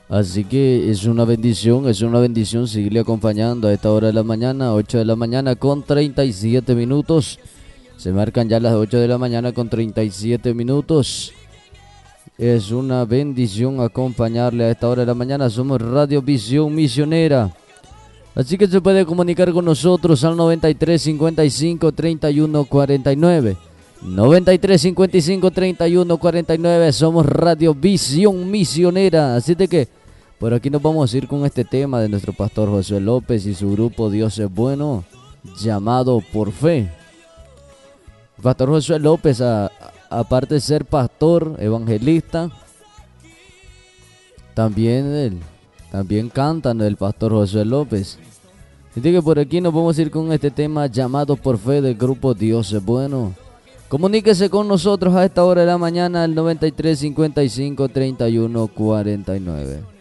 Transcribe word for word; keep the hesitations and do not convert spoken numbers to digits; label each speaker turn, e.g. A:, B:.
A: Así que es una bendición, es una bendición seguirle acompañando a esta hora de la mañana, ocho de la mañana con treinta y siete minutos. Se marcan ya las ocho de la mañana con treinta y siete minutos. Es una bendición acompañarle a esta hora de la mañana. Somos Radio Visión Misionera. Así que se puede comunicar con nosotros al noventa y tres cincuenta y cinco treinta y uno cuarenta y nueve. noventa y tres cincuenta y cinco treinta y uno cuarenta y nueve. Somos Radio Visión Misionera. Así de que por aquí nos vamos a ir con este tema de nuestro pastor Josué López y su grupo Dios es Bueno, llamado por fe. Pastor Josué López, a, a, aparte de ser pastor, evangelista, también él, también cantan el pastor Josué López. Así que por aquí nos vamos a ir con este tema llamado por fe del grupo Dios es Bueno. Comuníquese con nosotros a esta hora de la mañana al noventa y tres cincuenta y cinco treinta y uno cuarenta y nueve.